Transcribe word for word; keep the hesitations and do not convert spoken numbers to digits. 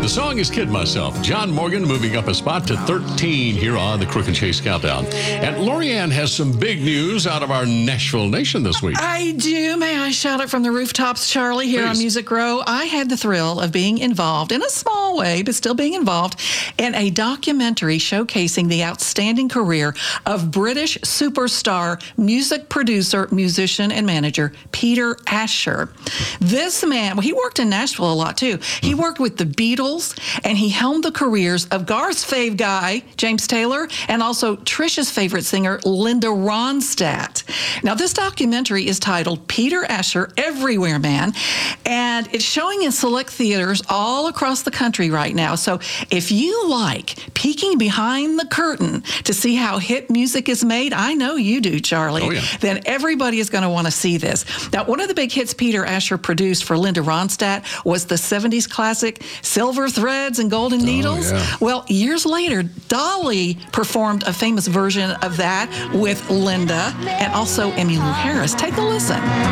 The song is Kid Myself. John Morgan moving up a spot to thirteen here on the Crook and Chase Countdown. And Lorianne has some big news out of our Nashville Nation this week. I do. May I shout it from the rooftops, Charlie, here Please. on Music Row? I had the thrill of being involved, in a small way, but still being involved, in a documentary showcasing the outstanding career of British superstar music producer, musician, and manager Peter Asher. This man, well, he worked in Nashville a lot, too. He worked with the Beatles, and he helmed the careers of Garth's fave guy, James Taylor, and also Trisha's favorite singer, Linda Ronstadt. Now, this documentary is titled Peter Asher, Everywhere Man, and it's showing in select theaters all across the country right now. So if you like peeking behind the curtain to see how hit music is made, I know you do, Charlie, oh, yeah. then everybody is going to want to see this. Now, one of the big hits Peter Asher produced for Linda Ronstadt was the seventies classic Silver Threads and Golden Needles. Oh, yeah. Well, years later, Dolly performed a famous version of that with Linda and also Emmylou Harris. Take a listen.